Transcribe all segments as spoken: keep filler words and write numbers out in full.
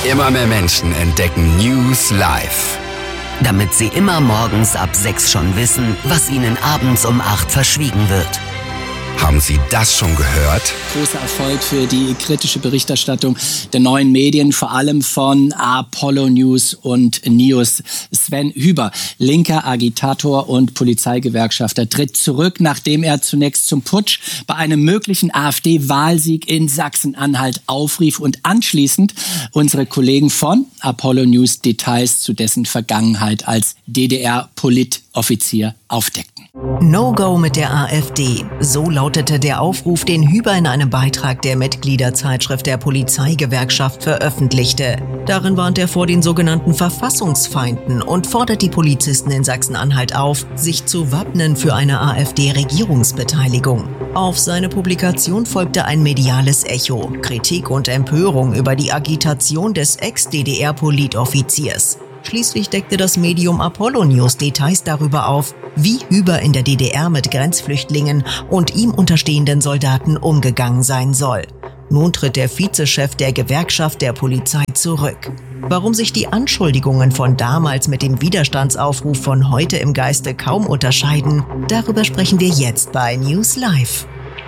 Immer mehr Menschen entdecken News Live. Damit sie immer morgens ab sechs schon wissen, was ihnen abends um acht verschwiegen wird. Haben Sie das schon gehört? Großer Erfolg für die kritische Berichterstattung der neuen Medien, vor allem von Apollo News und News. Sven Hüber, linker Agitator und Polizeigewerkschafter, tritt zurück, nachdem er zunächst zum Putsch bei einem möglichen AfD-Wahlsieg in Sachsen-Anhalt aufrief und anschließend unsere Kollegen von Apollo News Details zu dessen Vergangenheit als D D R-Politoffizier aufdeckten. No-Go mit der AfD. So lautete der Aufruf, den Hüber in einem Beitrag der Mitgliederzeitschrift der Polizeigewerkschaft veröffentlichte. Darin warnt er vor den sogenannten Verfassungsfeinden und fordert die Polizisten in Sachsen-Anhalt auf, sich zu wappnen für eine AfD-Regierungsbeteiligung. Auf seine Publikation folgte ein mediales Echo, Kritik und Empörung über die Agitation des Ex-D D R-Politoffiziers. Schließlich deckte das Medium Apollo News Details darüber auf, wie Hüber in der D D R mit Grenzflüchtlingen und ihm unterstehenden Soldaten umgegangen sein soll. Nun tritt der Vizechef der Gewerkschaft der Polizei zurück. Warum sich die Anschuldigungen von damals mit dem Widerstandsaufruf von heute im Geiste kaum unterscheiden, darüber sprechen wir jetzt bei News Live.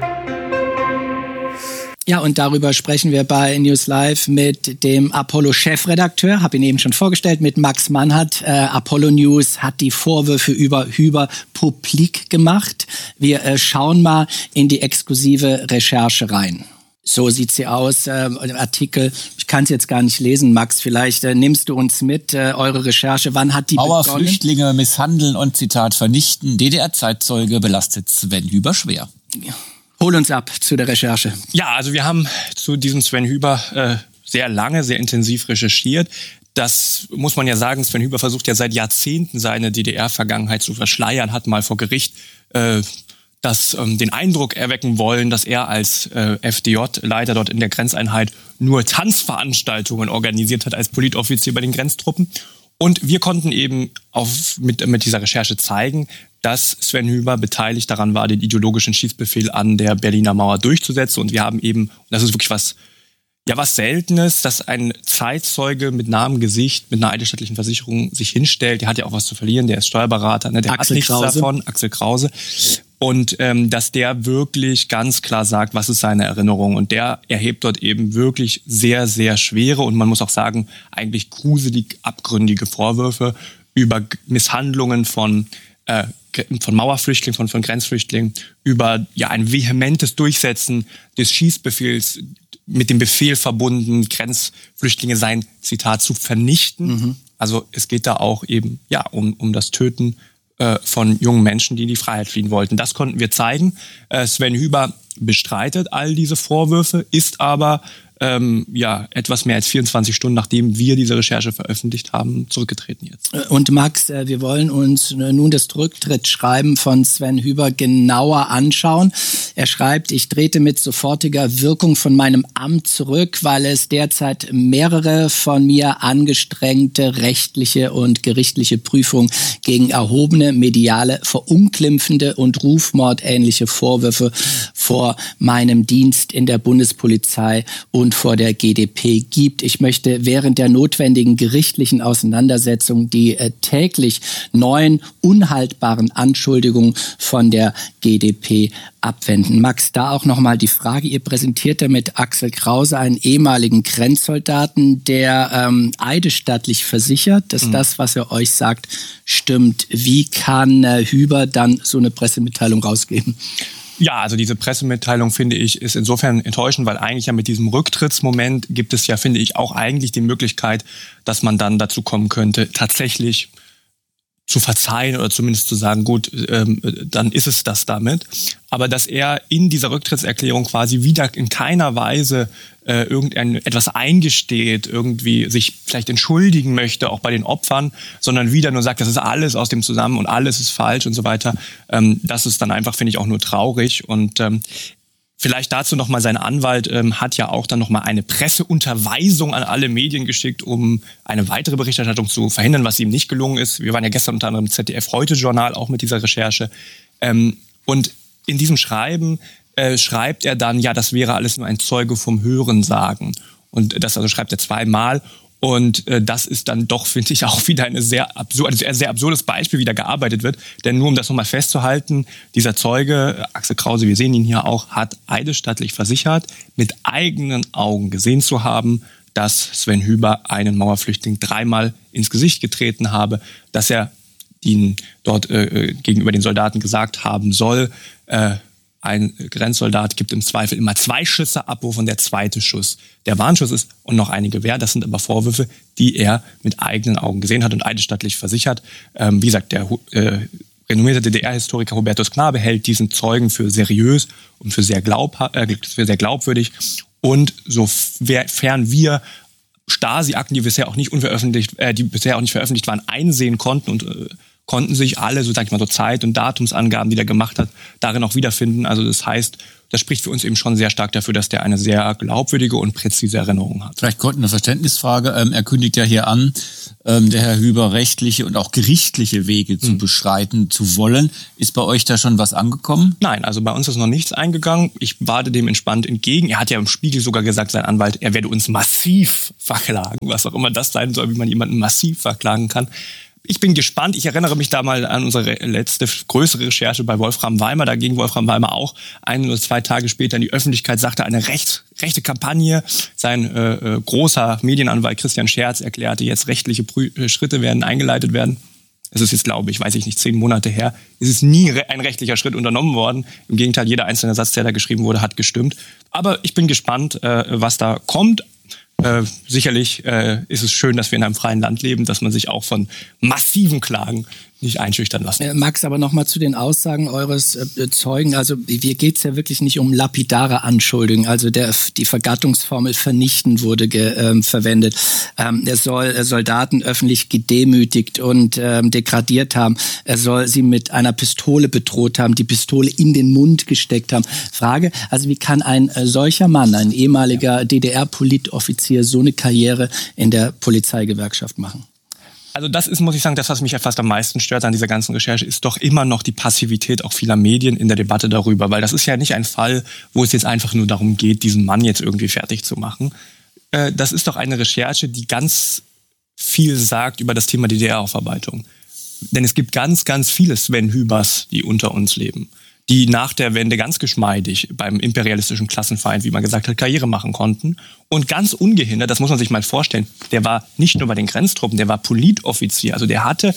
Ja, und darüber sprechen wir bei News Live mit dem Apollo-Chefredakteur, habe ihn eben schon vorgestellt, mit Max Mannhardt. Äh, Apollo News hat die Vorwürfe über Hüber publik gemacht. Wir äh, schauen mal in die exklusive Recherche rein. So sieht sie aus, äh, Artikel. Ich kann es jetzt gar nicht lesen, Max. Vielleicht äh, nimmst du uns mit, äh, eure Recherche. Wann hat die begonnen? Mauerflüchtlinge misshandeln und, Zitat, vernichten. D D R-Zeitzeuge belastet Sven Hüber schwer. Ja. Hol uns ab zu der Recherche. Ja, also wir haben zu diesem Sven Hüber äh, sehr lange, sehr intensiv recherchiert. Das muss man ja sagen, Sven Hüber versucht ja seit Jahrzehnten seine D D R-Vergangenheit zu verschleiern, hat mal vor Gericht äh, das, ähm, den Eindruck erwecken wollen, dass er als äh, F D J-Leiter dort in der Grenzeinheit nur Tanzveranstaltungen organisiert hat als Politoffizier bei den Grenztruppen. Und wir konnten eben auf, mit, mit dieser Recherche zeigen, dass Sven Hüber beteiligt daran war, den ideologischen Schießbefehl an der Berliner Mauer durchzusetzen. Und wir haben eben, und das ist wirklich was, ja, was Seltenes, dass ein Zeitzeuge mit Namen, Gesicht, mit einer eidesstattlichen Versicherung sich hinstellt. Der hat ja auch was zu verlieren, der ist Steuerberater, ne? Der Axel hat nichts Krause. davon, Axel Krause. Und ähm, dass der wirklich ganz klar sagt, was ist seine Erinnerung. Und der erhebt dort eben wirklich sehr, sehr schwere und man muss auch sagen, eigentlich gruselig abgründige Vorwürfe über Misshandlungen von äh, von Mauerflüchtlingen, von, von Grenzflüchtlingen, über ja ein vehementes Durchsetzen des Schießbefehls mit dem Befehl verbunden, Grenzflüchtlinge seien, Zitat, zu vernichten. Mhm. Also es geht da auch eben ja um, um das Töten äh, von jungen Menschen, die in die Freiheit fliehen wollten. Das konnten wir zeigen. Äh, Sven Hüber bestreitet all diese Vorwürfe, ist aber Ähm, ja, etwas mehr als vierundzwanzig Stunden, nachdem wir diese Recherche veröffentlicht haben, zurückgetreten jetzt. Und Max, wir wollen uns nun das Rücktrittsschreiben von Sven Hüber genauer anschauen. Er schreibt, ich trete mit sofortiger Wirkung von meinem Amt zurück, weil es derzeit mehrere von mir angestrengte rechtliche und gerichtliche Prüfungen gegen erhobene mediale, verunglimpfende und rufmordähnliche Vorwürfe vor meinem Dienst in der Bundespolizei und vor der G d P gibt. Ich möchte während der notwendigen gerichtlichen Auseinandersetzung die äh, täglich neuen, unhaltbaren Anschuldigungen von der G d P abwenden. Max, da auch nochmal die Frage, ihr präsentiert damit Axel Krause, einen ehemaligen Grenzsoldaten, der ähm, eidesstattlich versichert, dass mhm. das, was er euch sagt, stimmt. Wie kann äh, Hüber dann so eine Pressemitteilung rausgeben? Ja, also diese Pressemitteilung, finde ich, ist insofern enttäuschend, weil eigentlich ja mit diesem Rücktrittsmoment gibt es ja, finde ich, auch eigentlich die Möglichkeit, dass man dann dazu kommen könnte, tatsächlich zu verzeihen oder zumindest zu sagen, gut, ähm, dann ist es das damit. Aber dass er in dieser Rücktrittserklärung quasi wieder in keiner Weise äh, irgendein etwas eingesteht, irgendwie sich vielleicht entschuldigen möchte, auch bei den Opfern, sondern wieder nur sagt, das ist alles aus dem Zusammen und alles ist falsch und so weiter. Ähm, das ist dann einfach, finde ich, auch nur traurig. Und ähm, vielleicht dazu nochmal, sein Anwalt ähm, hat ja auch dann nochmal eine Presseunterweisung an alle Medien geschickt, um eine weitere Berichterstattung zu verhindern, was ihm nicht gelungen ist. Wir waren ja gestern unter anderem im Z D F-Heute-Journal auch mit dieser Recherche. Ähm, und in diesem Schreiben äh, schreibt er dann, ja, das wäre alles nur ein Zeuge vom Hörensagen. Und das also schreibt er zweimal. Und äh, das ist dann doch, finde ich, auch wieder eine sehr absur- also ein sehr absurdes Beispiel, wie da gearbeitet wird. Denn nur um das nochmal festzuhalten, dieser Zeuge, Axel Krause, wir sehen ihn hier auch, hat eidesstattlich versichert, mit eigenen Augen gesehen zu haben, dass Sven Hüber einen Mauerflüchtling dreimal ins Gesicht getreten habe, dass er ihn dort äh, gegenüber den Soldaten gesagt haben soll, äh, ein Grenzsoldat gibt im Zweifel immer zwei Schüsse ab, wovon der zweite Schuss der Warnschuss ist und noch eine Gewehr. Das sind aber Vorwürfe, die er mit eigenen Augen gesehen hat und eidesstattlich versichert. Ähm, wie gesagt, der äh, renommierte D D R-Historiker Hubertus Knabe hält diesen Zeugen für seriös und für sehr, glaubha- äh, für sehr glaubwürdig. Und sofern wir Stasi-Akten, die bisher auch nicht unveröffentlicht, äh, die bisher auch nicht veröffentlicht waren, einsehen konnten und äh, konnten sich alle, so sag ich mal, so Zeit- und Datumsangaben, die der gemacht hat, darin auch wiederfinden. Also das heißt, das spricht für uns eben schon sehr stark dafür, dass der eine sehr glaubwürdige und präzise Erinnerung hat. Vielleicht kurz eine Verständnisfrage. Ähm, er kündigt ja hier an, ähm, der Herr Hüber rechtliche und auch gerichtliche Wege zu mhm. beschreiten zu wollen. Ist bei euch da schon was angekommen? Nein, also bei uns ist noch nichts eingegangen. Ich warte dem entspannt entgegen. Er hat ja im Spiegel sogar gesagt, sein Anwalt, er werde uns massiv verklagen, was auch immer das sein soll, wie man jemanden massiv verklagen kann. Ich bin gespannt. Ich erinnere mich da mal an unsere letzte größere Recherche bei Wolfram Weimer. Da ging Wolfram Weimer auch ein oder zwei Tage später in die Öffentlichkeit, sagte eine recht, rechte Kampagne. Sein äh, großer Medienanwalt Christian Scherz erklärte, jetzt rechtliche Prü- Schritte werden eingeleitet werden. Es ist jetzt, glaube ich, weiß ich nicht, zehn Monate her. Es ist nie re- ein rechtlicher Schritt unternommen worden. Im Gegenteil, jeder einzelne Satz, der da geschrieben wurde, hat gestimmt. Aber ich bin gespannt, äh, was da kommt. Äh, sicherlich äh, ist es schön, dass wir in einem freien Land leben, dass man sich auch von massiven Klagen nicht einschüchtern lassen. Äh, Max, aber nochmal zu den Aussagen eures äh, Zeugen. Also hier geht es ja wirklich nicht um lapidare Anschuldigungen. Also der, die Vergattungsformel vernichten wurde ge, ähm, verwendet. Ähm, er soll äh, Soldaten öffentlich gedemütigt und ähm, degradiert haben. Er soll sie mit einer Pistole bedroht haben, die Pistole in den Mund gesteckt haben. Frage, also wie kann ein äh, solcher Mann, ein ehemaliger D D R-Politoffizier, so eine Karriere in der Polizeigewerkschaft machen? Also das ist, muss ich sagen, das, was mich fast am meisten stört an dieser ganzen Recherche, ist doch immer noch die Passivität auch vieler Medien in der Debatte darüber. Weil das ist ja nicht ein Fall, wo es jetzt einfach nur darum geht, diesen Mann jetzt irgendwie fertig zu machen. Äh, das ist doch eine Recherche, die ganz viel sagt über das Thema D D R-Aufarbeitung. Denn es gibt ganz, ganz viele Sven Hübers, die unter uns leben, die nach der Wende ganz geschmeidig beim imperialistischen Klassenfeind, wie man gesagt hat, Karriere machen konnten. Und ganz ungehindert, das muss man sich mal vorstellen, der war nicht nur bei den Grenztruppen, der war Politoffizier. Also der hatte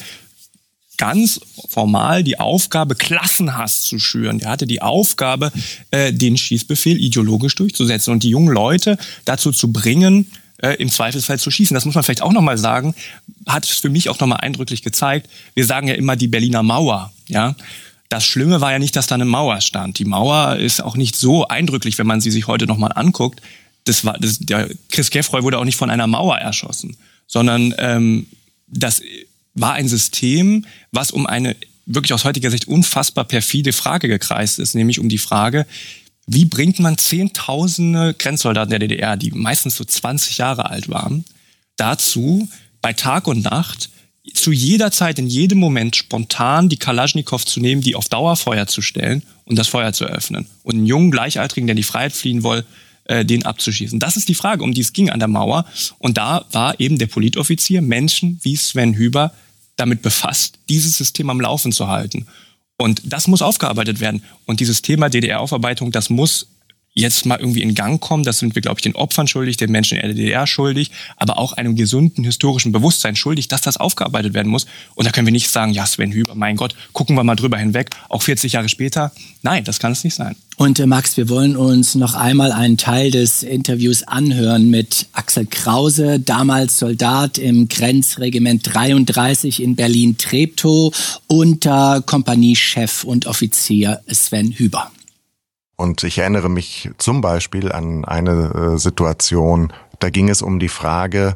ganz formal die Aufgabe, Klassenhass zu schüren. Der hatte die Aufgabe, äh, den Schießbefehl ideologisch durchzusetzen und die jungen Leute dazu zu bringen, äh, im Zweifelsfall zu schießen. Das muss man vielleicht auch nochmal sagen, hat es für mich auch nochmal eindrücklich gezeigt. Wir sagen ja immer die Berliner Mauer, ja. Das Schlimme war ja nicht, dass da eine Mauer stand. Die Mauer ist auch nicht so eindrücklich, wenn man sie sich heute nochmal anguckt. Das war, das, der Chris Geffroy wurde auch nicht von einer Mauer erschossen, sondern ähm, das war ein System, was um eine wirklich aus heutiger Sicht unfassbar perfide Frage gekreist ist, nämlich um die Frage, wie bringt man Zehntausende Grenzsoldaten der D D R, die meistens so zwanzig Jahre alt waren, dazu, bei Tag und Nacht zu jeder Zeit, in jedem Moment spontan die Kalaschnikow zu nehmen, die auf Dauerfeuer zu stellen und das Feuer zu öffnen. Und einen jungen Gleichaltrigen, der in die Freiheit fliehen will, äh, den abzuschießen. Das ist die Frage, um die es ging an der Mauer. Und da war eben der Politoffizier, Menschen wie Sven Hüber, damit befasst, dieses System am Laufen zu halten. Und das muss aufgearbeitet werden. Und dieses Thema D D R-Aufarbeitung, das muss jetzt mal irgendwie in Gang kommen. Das sind wir, glaube ich, den Opfern schuldig, den Menschen in der D D R schuldig, aber auch einem gesunden historischen Bewusstsein schuldig, dass das aufgearbeitet werden muss. Und da können wir nicht sagen, ja, Sven Hüber, mein Gott, gucken wir mal drüber hinweg, auch vierzig Jahre später. Nein, das kann es nicht sein. Und äh, Max, wir wollen uns noch einmal einen Teil des Interviews anhören mit Axel Krause, damals Soldat im Grenzregiment dreiunddreißig in Berlin-Treptow, unter Kompaniechef und Offizier Sven Hüber. Und ich erinnere mich zum Beispiel an eine äh, Situation, da ging es um die Frage,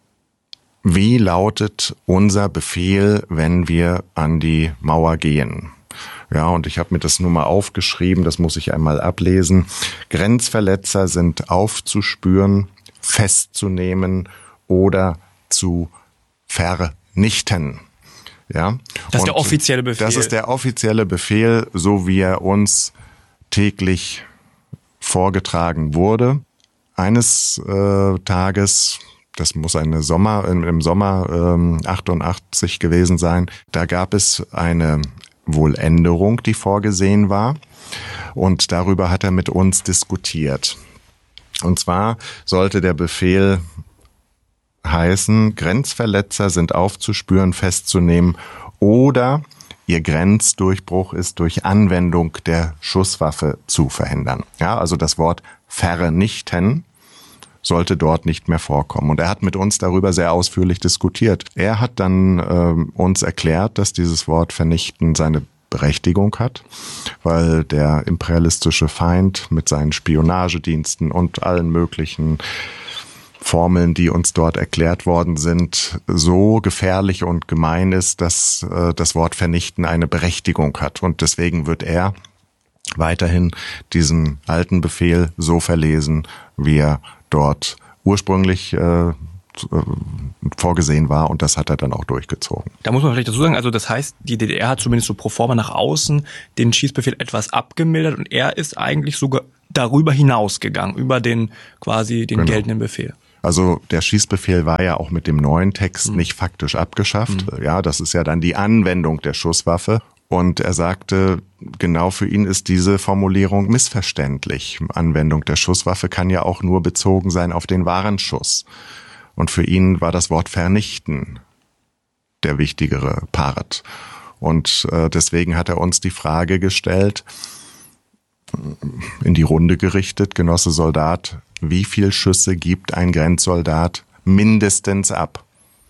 wie lautet unser Befehl, wenn wir an die Mauer gehen? Ja, und ich habe mir das nur mal aufgeschrieben, das muss ich einmal ablesen. Grenzverletzer sind aufzuspüren, festzunehmen oder zu vernichten. Ja. Das ist der offizielle Befehl. Das ist der offizielle Befehl, so wie er uns täglich vorgetragen wurde. Eines äh, Tages, das muss eine Sommer, im Sommer ähm, achtundachtzig gewesen sein, da gab es eine wohl Änderung, die vorgesehen war. Und darüber hat er mit uns diskutiert. Und zwar sollte der Befehl heißen, Grenzverletzer sind aufzuspüren, festzunehmen oder ihr Grenzdurchbruch ist durch Anwendung der Schusswaffe zu verhindern. Ja, also das Wort vernichten sollte dort nicht mehr vorkommen. Und er hat mit uns darüber sehr ausführlich diskutiert. Er hat dann äh, uns erklärt, dass dieses Wort vernichten seine Berechtigung hat, weil der imperialistische Feind mit seinen Spionagediensten und allen möglichen Formeln, die uns dort erklärt worden sind, so gefährlich und gemein ist, dass äh, das Wort vernichten eine Berechtigung hat. Und deswegen wird er weiterhin diesen alten Befehl so verlesen, wie er dort ursprünglich äh, vorgesehen war, und das hat er dann auch durchgezogen. Da muss man vielleicht dazu sagen, also das heißt, die D D R hat zumindest so pro forma nach außen den Schießbefehl etwas abgemildert und er ist eigentlich sogar darüber hinausgegangen, über den quasi den genau. geltenden Befehl. Also der Schießbefehl war ja auch mit dem neuen Text mhm. nicht faktisch abgeschafft. Mhm. Ja, das ist ja dann die Anwendung der Schusswaffe. Und er sagte, genau für ihn ist diese Formulierung missverständlich. Anwendung der Schusswaffe kann ja auch nur bezogen sein auf den Warenschuss. Und für ihn war das Wort vernichten der wichtigere Part. Und äh, deswegen hat er uns die Frage gestellt, in die Runde gerichtet, Genosse Soldat, wie viel Schüsse gibt ein Grenzsoldat mindestens ab?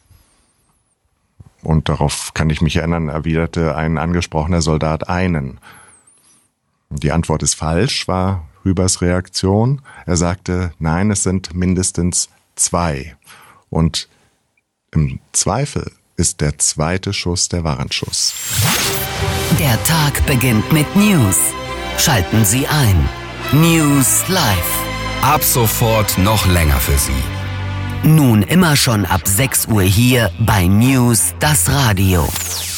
Und darauf kann ich mich erinnern, erwiderte ein angesprochener Soldat einen. Die Antwort ist falsch, war Hübers Reaktion. Er sagte, nein, es sind mindestens zwei. Und im Zweifel ist der zweite Schuss der Warenschuss. Der Tag beginnt mit News. Schalten Sie ein. News Live. Ab sofort noch länger für Sie. Nun immer schon ab sechs Uhr hier bei News, das Radio.